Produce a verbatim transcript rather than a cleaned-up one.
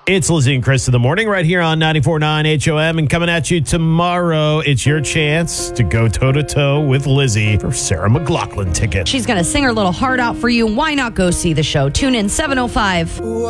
It's Lizzie and Chris in the morning right here on ninety-four point nine H O M. And coming at you tomorrow, it's your chance to go toe-to-toe with Lizzie for Sarah McLachlan ticket. She's going to sing her little heart out for you. Why not go see the show? Tune in seven oh five.